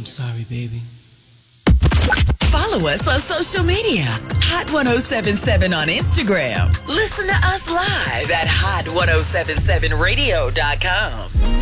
I'm sorry, baby. Follow us on social media. Hot 1077 on Instagram. Listen to us live at hot1077radio.com.